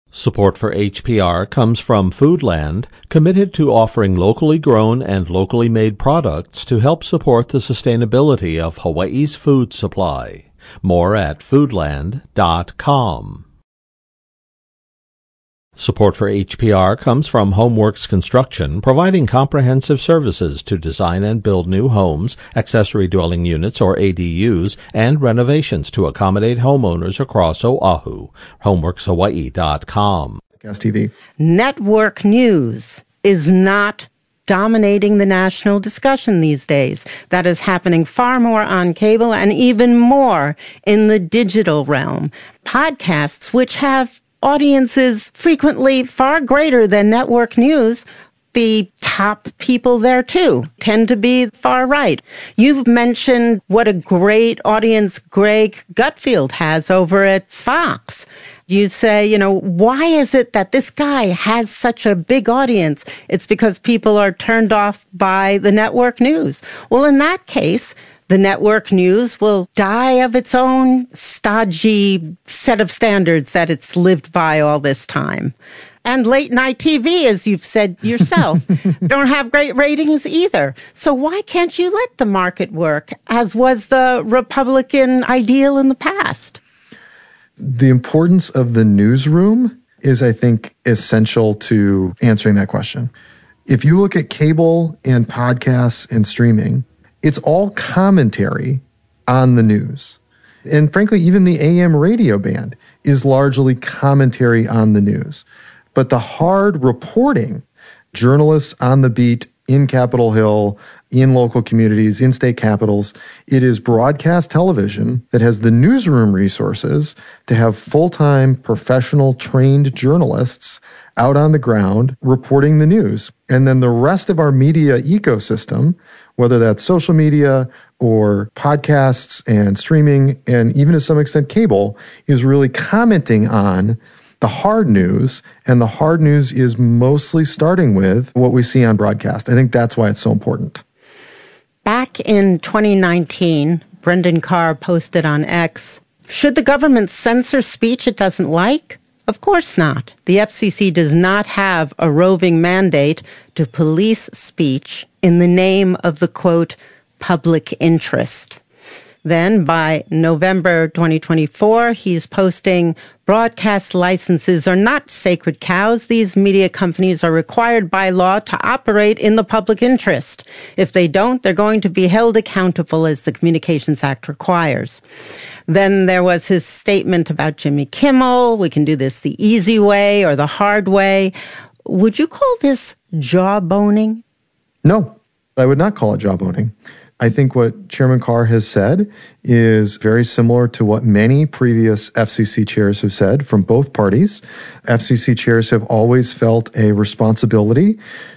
Support for HPR comes from Foodland, committed to offering locally grown and locally made products to help support the sustainability of Hawaii's food supply. More at foodland.com. Support for HPR comes from Homeworks Construction, providing comprehensive services to design and build new homes, accessory dwelling units or ADUs, and renovations to accommodate homeowners across Oahu. Homeworkshawaii.com. TV. Network news is not dominating the national discussion these days. That is happening far more on cable and even more in the digital realm. Podcasts, which have audiences frequently far greater than network news, the top people there too tend to be far right. You've mentioned what a great audience Greg Gutfeld has over at Fox. You say, why is it that this guy has such a big audience? It's because people are turned off by the network news. Well, in that case, the network news will die of its own stodgy set of standards that it's lived by all this time. And late night TV, as you've said yourself, don't have great ratings either. So why can't you let the market work, as was the Republican ideal in the past? The importance of the newsroom is, I think, essential to answering that question. If you look at cable and podcasts and streaming, it's all commentary on the news. And frankly, even the AM radio band is largely commentary on the news. But the hard reporting, journalists on the beat in Capitol Hill, in local communities, in state capitals, it is broadcast television that has the newsroom resources to have full-time, professional, trained journalists out on the ground reporting the news. And then the rest of our media ecosystem, whether that's social media or podcasts and streaming, and even to some extent cable, is really commenting on the hard news. And the hard news is mostly starting with what we see on broadcast. I think that's why it's so important. Back in 2019, Brendan Carr posted on X, should the government censor speech it doesn't like? Of course not. The FCC does not have a roving mandate to police speech in the name of the, quote, public interest. Then by November 2024, he's posting, broadcast licenses are not sacred cows. These media companies are required by law to operate in the public interest. If they don't, they're going to be held accountable as the Communications Act requires. Then there was his statement about Jimmy Kimmel. We can do this the easy way or the hard way. Would you call this jawboning? No, I would not call it jawboning. I think what Chairman Carr has said is very similar to what many previous FCC chairs have said from both parties. FCC chairs have always felt a responsibility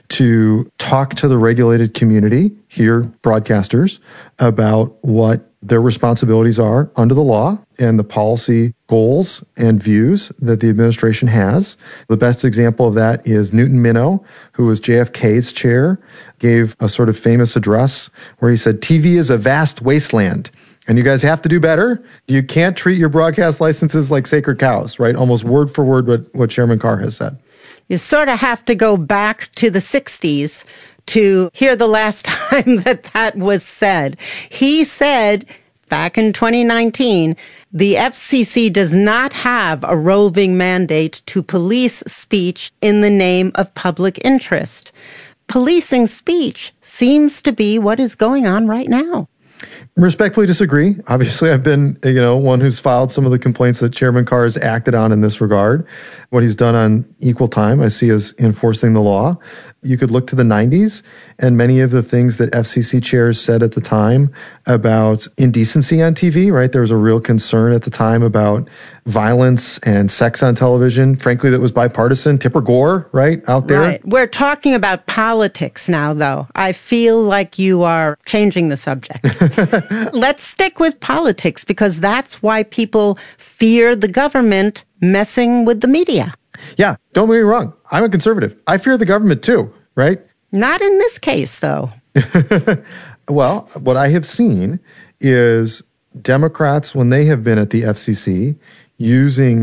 to talk to the regulated community, here broadcasters, about what their responsibilities are under the law and the policy goals and views that the administration has. The best example of that is Newton Minow, who was JFK's chair, gave a sort of famous address where he said, TV is a vast wasteland, and you guys have to do better. You can't treat your broadcast licenses like sacred cows, right? Almost word for word what Chairman Carr has said. You sort of have to go back to the 60s to hear the last time that was said. He said back in 2019, the FCC does not have a roving mandate to police speech in the name of public interest. Policing speech seems to be what is going on right now. Respectfully disagree. Obviously, I've been, one who's filed some of the complaints that Chairman Carr has acted on in this regard. What he's done on equal time, I see as enforcing the law. You could look to the 90s and many of the things that FCC chairs said at the time about indecency on TV, right? There was a real concern at the time about violence and sex on television. Frankly, that was bipartisan. Tipper Gore, right, out there. Right. We're talking about politics now, though. I feel like you are changing the subject. Let's stick with politics, because that's why people fear the government messing with the media. Yeah, don't get me wrong. I'm a conservative. I fear the government too, right? Not in this case, though. Well, what I have seen is Democrats, when they have been at the FCC, using